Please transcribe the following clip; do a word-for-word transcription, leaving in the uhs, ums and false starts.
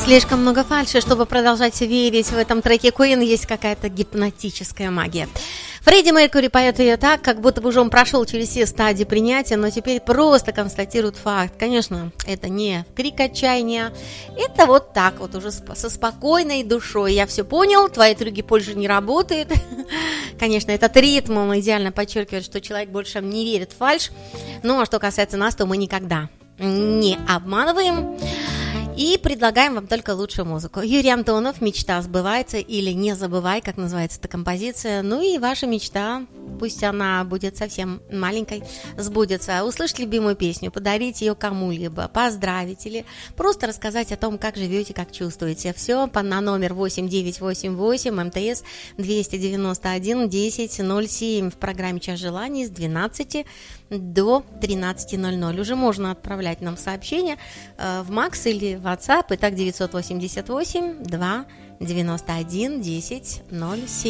Слишком много фальши, чтобы продолжать верить в этом треке Queen. Есть какая-то гипнотическая магия. Фредди Меркьюри поет ее так, как будто бы уже он прошел через все стадии принятия, но теперь просто констатирует факт. Конечно, это не крик отчаяния, это вот так вот уже со спокойной душой. Я все понял, твои трюки позже не работают. Конечно, этот ритм, он идеально подчеркивает, что человек больше не верит в фальшь. Ну, а что касается нас, то мы никогда не обманываем. И предлагаем вам только лучшую музыку. Юрий Антонов, «Мечта сбывается» или «Не забывай», как называется эта композиция. Ну и ваша мечта, пусть она будет совсем маленькой, сбудется. Услышать любимую песню, подарить ее кому-либо, поздравить или просто рассказать о том, как живете, как чувствуете. Все на номер восемь девятьсот восемьдесят восемь эм тэ эс двести девяносто один десять ноль семь в программе «Час желаний» с двенадцати до тринадцати ноль ноль. Уже можно отправлять нам сообщения э, в Макс или в WhatsApp. Итак, девятьсот восемьдесят восемь два девяносто один десять ноль семь.